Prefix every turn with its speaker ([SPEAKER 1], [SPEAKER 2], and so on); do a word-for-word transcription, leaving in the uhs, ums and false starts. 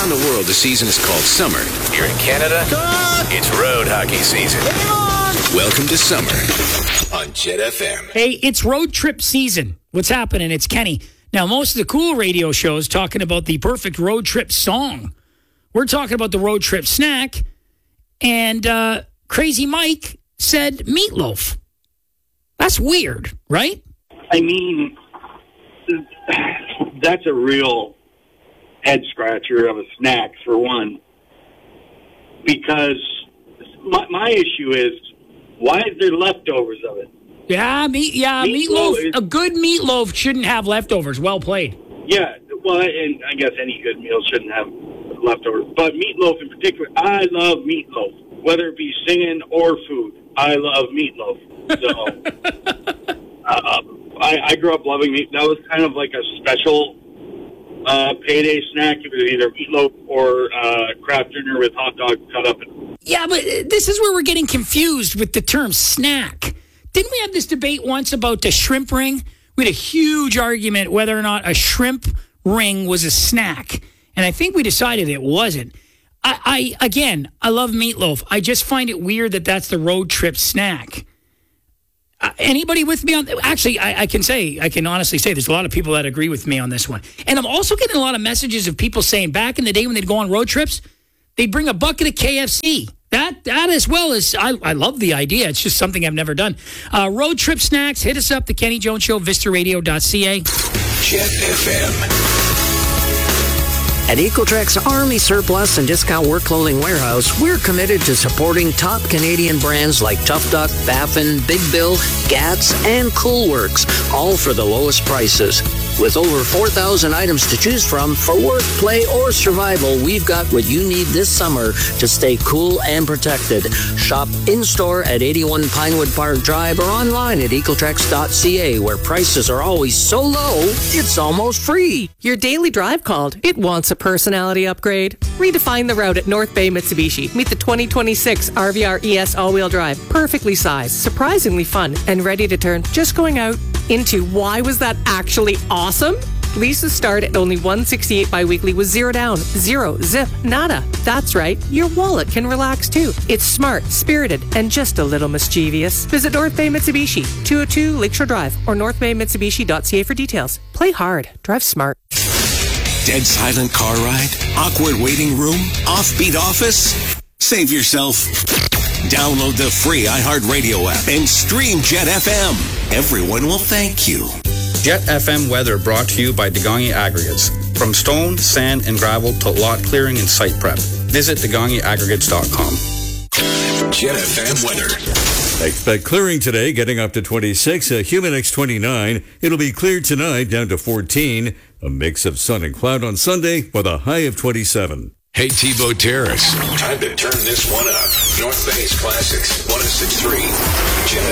[SPEAKER 1] Around the world, the season is called summer. Here in Canada, it's road hockey season. Welcome to summer on Jet F M.
[SPEAKER 2] Hey, it's road trip season. What's happening? It's Kenny. Now, most of the cool radio shows talking about the perfect road trip song. We're talking about the road trip snack. And uh, Crazy Mike said meatloaf. That's weird, right?
[SPEAKER 3] I mean, that's a real head scratcher of a snack, for one. Because my, my issue is, why is there leftovers of it?
[SPEAKER 2] Yeah, meat. Yeah, meatloaf.
[SPEAKER 3] meatloaf is,
[SPEAKER 2] a good meatloaf shouldn't have leftovers. Well played.
[SPEAKER 3] Yeah, well, and I guess any good meal shouldn't have leftovers. But meatloaf in particular, I love meatloaf. Whether it be singing or food, I love meatloaf. So, uh, I, I grew up loving meat. That was kind of like a special uh, payday snack. It was either meatloaf or uh, Kraft Dinner with hot dog cut up.
[SPEAKER 2] Yeah, but this is where we're getting confused with the term snack. Didn't we have this debate once about the shrimp ring? We had a huge argument whether or not a shrimp ring was a snack. And I think we decided it wasn't. I, I again, I love meatloaf. I just find it weird that that's the road trip snack. Uh, anybody with me on that? Actually, I, I can say, I can honestly say there's a lot of people that agree with me on this one. And I'm also getting a lot of messages of people saying back in the day when they'd go on road trips, they'd bring a bucket of K F C. That that as well as, I, I love the idea. It's just something I've never done. Uh, road trip snacks, hit us up, The Kenny Jones Show, vista radio dot c a.
[SPEAKER 1] Jet F M.
[SPEAKER 4] At Ecotrex Army Surplus and Discount Work Clothing Warehouse, we're committed to supporting top Canadian brands like Tough Duck, Baffin, Big Bill, Gats, and Coolworks, all for the lowest prices. With over four thousand items to choose from for work, play, or survival, we've got what you need this summer to stay cool and protected. Shop in-store at eighty-one Pinewood Park Drive or online at ecotrex dot c a, where prices are always so low, it's almost free.
[SPEAKER 5] Your daily drive called. It wants a personality upgrade. Redefine the route at North Bay Mitsubishi. Meet the twenty twenty-six R V R E S all-wheel drive. Perfectly sized, surprisingly fun, and ready to turn just going out into why was that actually awesome? Leases start at only one hundred sixty-eight dollars bi-weekly with zero down, zero, zip, nada. That's right, your wallet can relax too. It's smart, spirited, and just a little mischievous. Visit North Bay Mitsubishi, two oh two Lakeshore Drive, or north bay mitsubishi dot c a for details. Play hard, drive smart.
[SPEAKER 1] Dead silent car ride? Awkward waiting room? Offbeat office? Save yourself. Download the free iHeartRadio app and stream Jet F M. Everyone will thank you.
[SPEAKER 6] Jet F M weather brought to you by Degangi Aggregates. From stone, sand, and gravel to lot clearing and site prep. Visit degangi aggregates dot com.
[SPEAKER 1] Jet F M weather.
[SPEAKER 7] Expect clearing today, getting up to twenty-six. A humid X twenty-nine. It'll be clear tonight, down to fourteen. A mix of sun and cloud on Sunday with a high of twenty-seven.
[SPEAKER 1] Hey, Tebow Terrace. Time to turn this one up. North Bay's Classics, one oh six point three. Jet